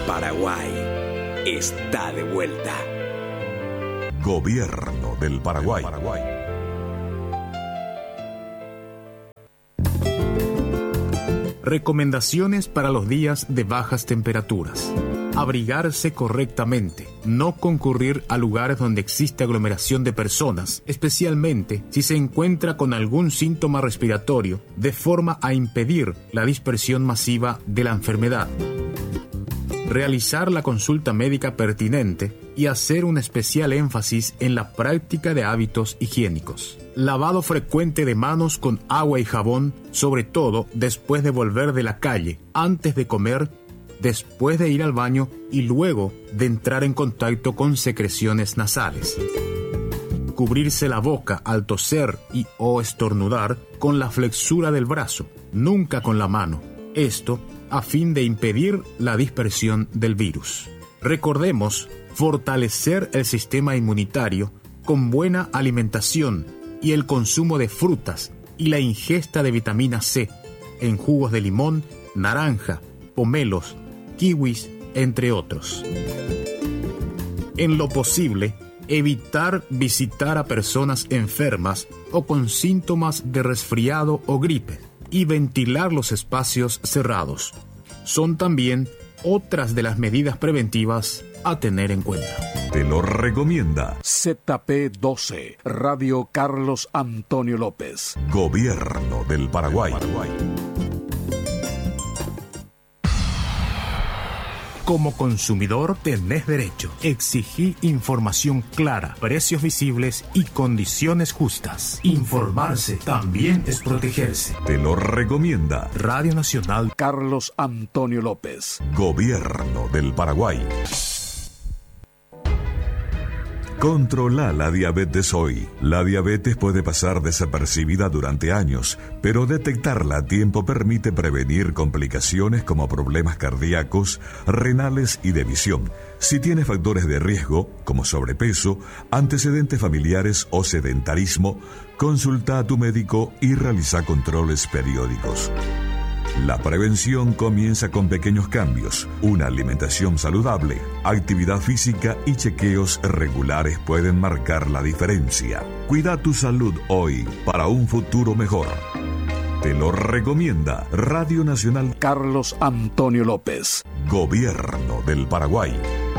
Paraguay está de vuelta. Gobierno del Paraguay. Recomendaciones para los días de bajas temperaturas. Abrigarse correctamente. No concurrir a lugares donde existe aglomeración de personas, especialmente si se encuentra con algún síntoma respiratorio, de forma a impedir la dispersión masiva de la enfermedad. Realizar la consulta médica pertinente y hacer un especial énfasis en la práctica de hábitos higiénicos. Lavado frecuente de manos con agua y jabón, sobre todo después de volver de la calle, antes de comer, después de ir al baño y luego de entrar en contacto con secreciones nasales. Cubrirse la boca al toser y o estornudar con la flexura del brazo, nunca con la mano. Esto a fin de impedir la dispersión del virus. Recordemos fortalecer el sistema inmunitario con buena alimentación y el consumo de frutas y la ingesta de vitamina C en jugos de limón, naranja, pomelos, kiwis, entre otros. En lo posible, evitar visitar a personas enfermas o con síntomas de resfriado o gripe y ventilar los espacios cerrados. Son también otras de las medidas preventivas a tener en cuenta. Te lo recomienda ZP12, Radio Carlos Antonio López. Gobierno del Paraguay. Como consumidor tenés derecho. Exigí información clara, precios visibles y condiciones justas. Informarse también es protegerse. Te lo recomienda Radio Nacional Carlos Antonio López. Gobierno del Paraguay. Controla la diabetes hoy. La diabetes puede pasar desapercibida durante años, pero detectarla a tiempo permite prevenir complicaciones como problemas cardíacos, renales y de visión. Si tienes factores de riesgo, como sobrepeso, antecedentes familiares o sedentarismo, consulta a tu médico y realiza controles periódicos. La prevención comienza con pequeños cambios. Una alimentación saludable, actividad física y chequeos regulares pueden marcar la diferencia. Cuida tu salud hoy para un futuro mejor. Te lo recomienda Radio Nacional Carlos Antonio López. Gobierno del Paraguay.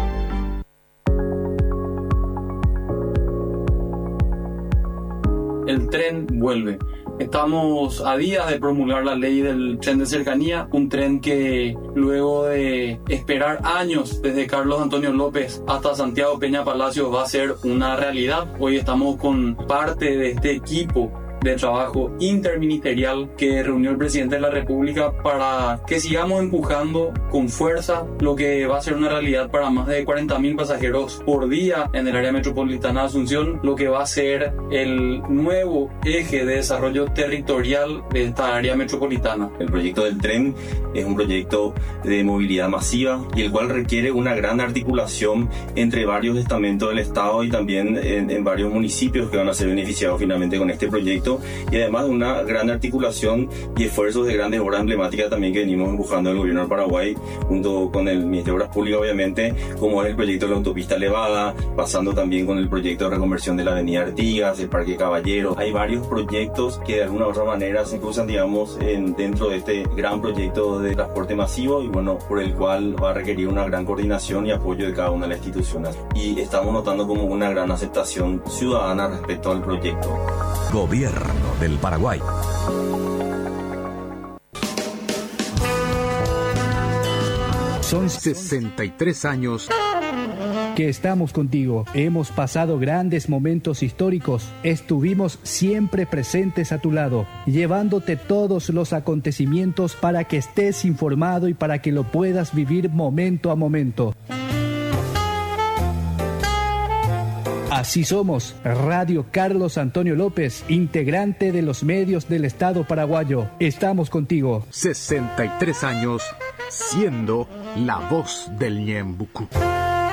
El tren vuelve. Estamos a días de promulgar la ley del tren de cercanía, un tren que luego de esperar años desde Carlos Antonio López hasta Santiago Peña Palacios va a ser una realidad. Hoy estamos con parte de este equipo de trabajo interministerial que reunió el presidente de la República para que sigamos empujando con fuerza lo que va a ser una realidad para más de 40.000 pasajeros por día en el área metropolitana de Asunción, lo que va a ser el nuevo eje de desarrollo territorial de esta área metropolitana. El proyecto del tren es un proyecto de movilidad masiva y el cual requiere una gran articulación entre varios estamentos del Estado y también en varios municipios que van a ser beneficiados finalmente con este proyecto, y además de una gran articulación y esfuerzos de grandes obras emblemáticas también que venimos empujando el gobierno del Paraguay junto con el Ministerio de Obras Públicas, obviamente, como es el proyecto de la autopista elevada, pasando también con el proyecto de reconversión de la avenida Artigas, el Parque Caballero. Hay varios proyectos que de alguna u otra manera se cruzan, digamos, dentro de este gran proyecto de transporte masivo y bueno, por el cual va a requerir una gran coordinación y apoyo de cada una de las instituciones. Y estamos notando como una gran aceptación ciudadana respecto al proyecto. Gobierno del Paraguay. Son 63 años que estamos contigo. Hemos pasado grandes momentos históricos. Estuvimos siempre presentes a tu lado, llevándote todos los acontecimientos para que estés informado y para que lo puedas vivir momento a momento. Así somos, Radio Carlos Antonio López, integrante de los medios del Estado paraguayo. Estamos contigo. 63 años siendo la voz del Ñembucú.